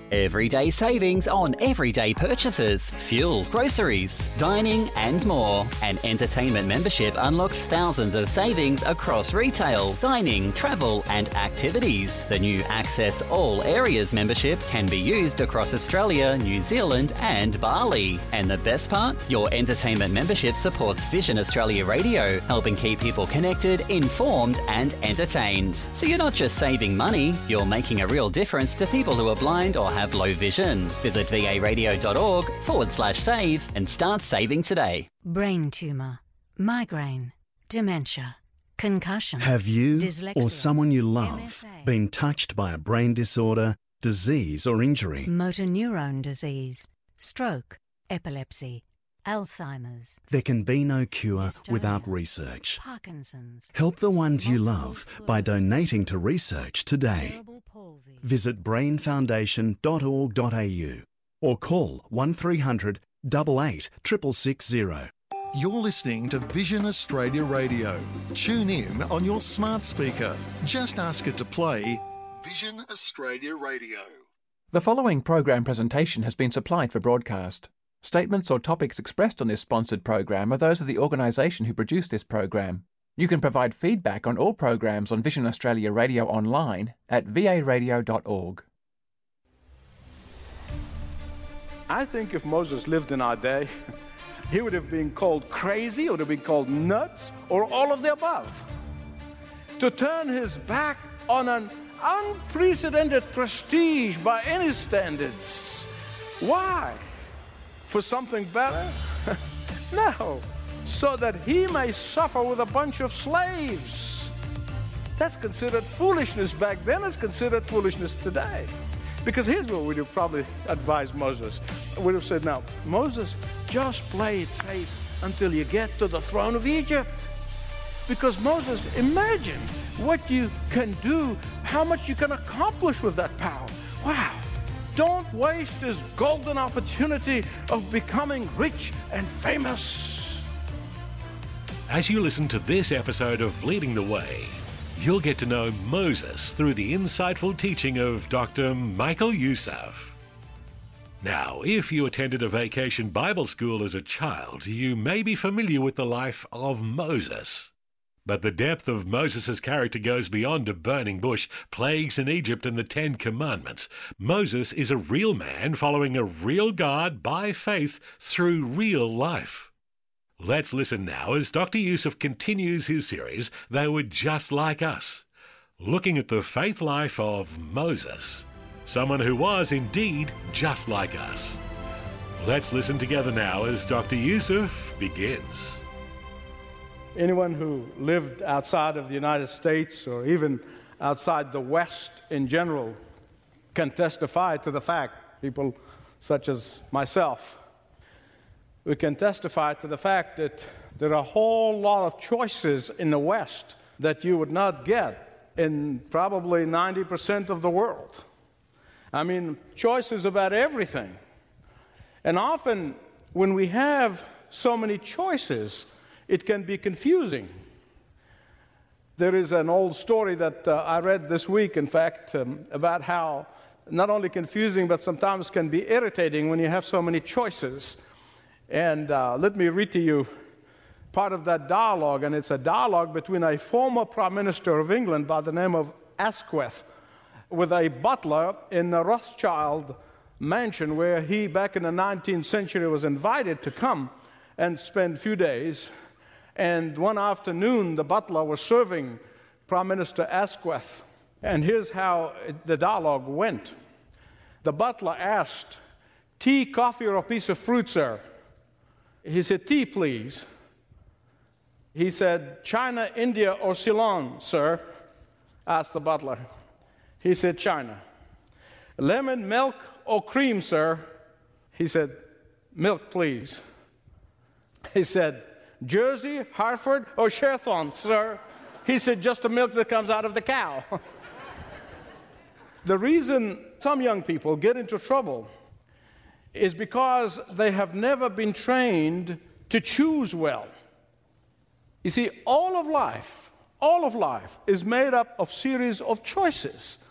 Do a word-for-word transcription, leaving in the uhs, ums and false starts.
Everyday savings on everyday purchases, fuel, groceries, dining and more. An entertainment membership unlocks thousands of savings across retail, dining, travel and activities. The new Access All Areas membership can be used across Australia, New Zealand and Bali. And the best part? Your entertainment membership supports Vision Australia Radio, helping keep people connected, informed and entertained. So you're not just saving money, you're making a real difference to people who are blind or have low vision. Visit varadio.org forward slash save and start saving today. Brain tumour, migraine, dementia, concussion. Have you dyslexia, or someone you love M S A, been touched by a brain disorder, disease or injury? motor neurone disease, stroke, epilepsy, Alzheimer's, There can be no cure Dystonia, without research. Parkinson's, Help the ones you multiple love by sclerosis, donating to research today. cerebral palsy. Visit brain foundation dot org dot a u or call one three hundred eight eight six six zero. You're listening to Vision Australia Radio. Tune in on your smart speaker. Just ask it to play Vision Australia Radio. The following program presentation has been supplied for broadcast. Statements or topics expressed on this sponsored program are those of the organisation who produced this program. You can provide feedback on all programs on Vision Australia Radio online at v a radio dot org. I think if Moses lived in our day, he would have been called crazy, would have been called nuts, or all of the above. To turn his back on an unprecedented prestige by any standards. Why? For something better? No. So that he may suffer with a bunch of slaves. That's considered foolishness back then. It's considered foolishness today. Because here's what we'd have probably advised Moses. We'd have said, now, Moses, just play it safe until you get to the throne of Egypt. Because Moses, imagine what you can do, how much you can accomplish with that power. Wow. Don't waste this golden opportunity of becoming rich and famous. As you listen to this episode of Leading the Way, you'll get to know Moses through the insightful teaching of Doctor Michael Youssef. Now, if you attended a vacation Bible school as a child, you may be familiar with the life of Moses. But the depth of Moses' character goes beyond a burning bush, plagues in Egypt and the Ten Commandments. Moses is a real man following a real God by faith through real life. Let's listen now as Doctor Youssef continues his series, They Were Just Like Us, looking at the faith life of Moses, someone who was indeed just like us. Let's listen together now as Doctor Youssef begins. Anyone who lived outside of the United States or even outside the West in general can testify to the fact, people such as myself, we can testify to the fact that there are a whole lot of choices in the West that you would not get in probably ninety percent of the world. I mean, choices about everything. And often when we have so many choices, it can be confusing. There is an old story that uh, I read this week, in fact, um, about how not only confusing, but sometimes can be irritating when you have so many choices. And uh, let me read to you part of that dialogue, and it's a dialogue between a former Prime Minister of England by the name of Asquith with a butler in the Rothschild mansion where he, back in the nineteenth century, was invited to come and spend a few days. And one afternoon, the butler was serving Prime Minister Asquith. And here's how it, the dialogue went. The butler asked, "Tea, coffee, or a piece of fruit, sir?" He said, "Tea, please." He said, "China, India, or Ceylon, sir?" asked the butler. He said, "China." "Lemon, milk, or cream, sir?" He said, "Milk, please." He said, "Jersey, Hartford, or Sherthon, sir?" He said, "Just the milk that comes out of the cow." The reason some young people get into trouble is because they have never been trained to choose well. You see, all of life, all of life is made up of series of choices.